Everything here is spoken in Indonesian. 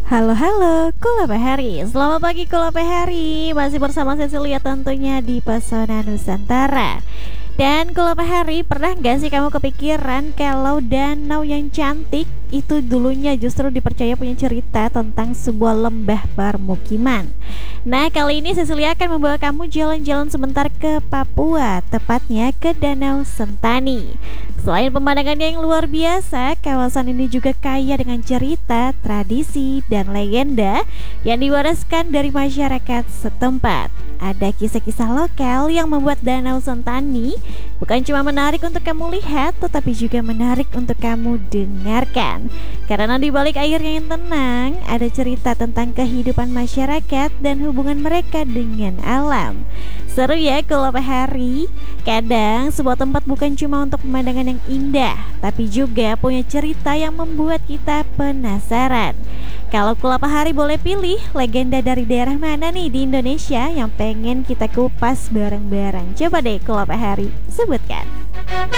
Halo halo, Kula Bahari. Selamat pagi Kula Bahari. Masih bersama Cecilia tentunya di Pesona Nusantara. Dan Kula Bahari, pernah nggak sih kamu kepikiran kalau danau yang cantik itu dulunya justru dipercaya punya cerita tentang sebuah lembah permukiman? Nah, kali ini Cecilia akan membawa kamu jalan-jalan sebentar ke Papua, tepatnya ke Danau Sentani. Selain pemandangannya yang luar biasa, kawasan ini juga kaya dengan cerita, tradisi, dan legenda yang diwariskan dari masyarakat setempat. Ada kisah-kisah lokal yang membuat Danau Sentani bukan cuma menarik untuk kamu lihat, tetapi juga menarik untuk kamu dengarkan. Karena di balik airnya yang tenang, ada cerita tentang kehidupan masyarakat dan hubungan mereka dengan alam. Seru ya kalau hari. Kadang sebuah tempat bukan cuma untuk pemandangan yang indah, tapi juga punya cerita yang membuat kita penasaran. Kalau Kelapa Hari boleh pilih, legenda dari daerah mana nih di Indonesia yang pengen kita kupas bareng-bareng? Coba deh Kelapa Hari sebutkan.